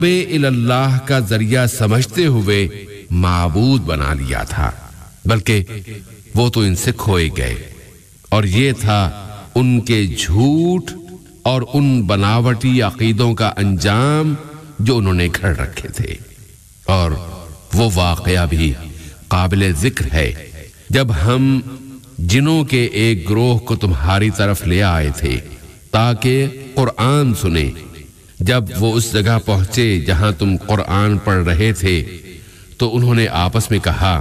اللہ کا ذریعہ سمجھتے ہوئے معبود بنا لیا تھا، بلکہ وہ تو ان سے کھوئے گئے، اور یہ تھا ان کے جھوٹ اور ان بناوٹی عقیدوں کا انجام جو انہوں نے گھڑ رکھے تھے۔ اور وہ واقعہ بھی قابل ذکر ہے جب ہم جنوں کے ایک گروہ کو تمہاری طرف لے آئے تھے تاکہ قرآن سنیں۔ جب وہ اس جگہ پہنچے جہاں تم قرآن پڑھ رہے تھے تو انہوں نے آپس میں کہا،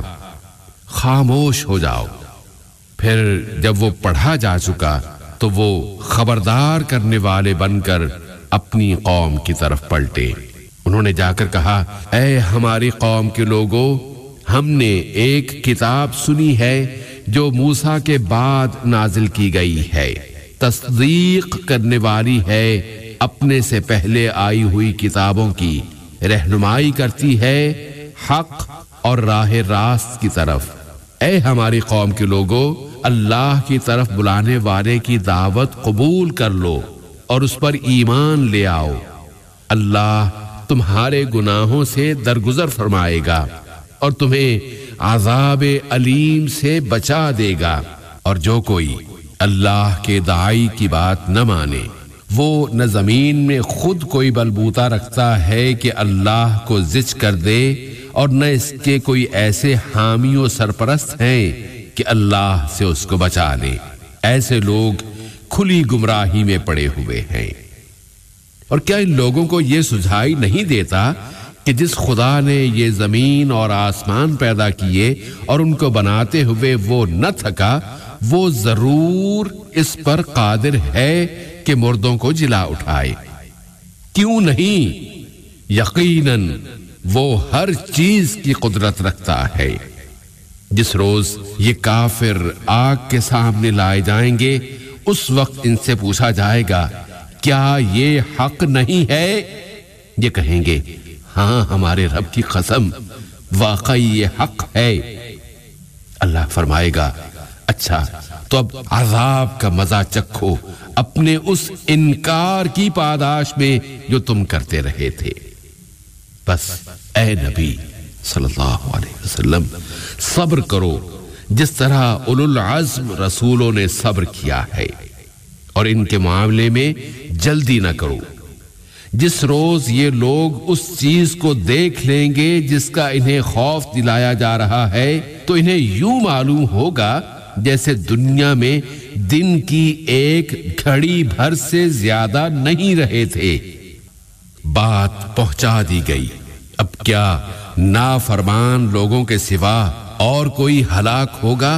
خاموش ہو جاؤ۔ پھر جب وہ پڑھا جا چکا تو وہ خبردار کرنے والے بن کر اپنی قوم کی طرف پلٹے۔ انہوں نے جا کر کہا، اے ہماری قوم کے لوگوں، ہم نے ایک کتاب سنی ہے جو موسیٰ کے بعد نازل کی گئی ہے، تصدیق کرنے والی ہے اپنے سے پہلے آئی ہوئی کتابوں کی، رہنمائی کرتی ہے حق اور راہ راست کی طرف۔ اے ہماری قوم کے لوگوں، اللہ کی طرف بلانے والے کی دعوت قبول کر لو اور اس پر ایمان لے آؤ۔ اللہ تمہارے گناہوں سے درگزر فرمائے گا اور تمہیں عذاب علیم سے بچا دے گا۔ اور جو کوئی اللہ کے داعی کی بات نہ مانے، وہ نہ زمین میں خود کوئی بلبوتا رکھتا ہے کہ اللہ کو زچ کر دے، اور نہ اس کے کوئی ایسے حامی و سرپرست ہیں کہ اللہ سے اس کو بچا لے۔ ایسے لوگ کھلی گمراہی میں پڑے ہوئے ہیں۔ اور کیا ان لوگوں کو یہ سجھائی نہیں دیتا کہ جس خدا نے یہ زمین اور آسمان پیدا کیے اور ان کو بناتے ہوئے وہ نہ تھکا، وہ ضرور اس پر قادر ہے کہ مردوں کو جلا اٹھائے؟ کیوں نہیں؟ یقیناً وہ ہر چیز کی قدرت رکھتا ہے۔ جس روز یہ کافر آگ کے سامنے لائے جائیں گے، اس وقت ان سے پوچھا جائے گا، کیا یہ حق نہیں ہے؟ یہ کہیں گے، ہاں ہمارے رب کی قسم، واقعی یہ حق ہے۔ اللہ فرمائے گا، اچھا تو اب عذاب کا مزہ چکھو اپنے اس انکار کی پاداش میں جو تم کرتے رہے تھے۔ بس اے نبی صلی اللہ علیہ وسلم، صبر کرو جس طرح اولو العزم رسولوں نے صبر کیا ہے، اور ان کے معاملے میں جلدی نہ کرو۔ جس روز یہ لوگ اس چیز کو دیکھ لیں گے جس کا انہیں خوف دلایا جا رہا ہے، تو انہیں یوں معلوم ہوگا جیسے دنیا میں دن کی ایک گھڑی بھر سے زیادہ نہیں رہے تھے۔ بات پہنچا دی گئی، اب کیا نافرمان لوگوں کے سوا اور کوئی ہلاک ہوگا؟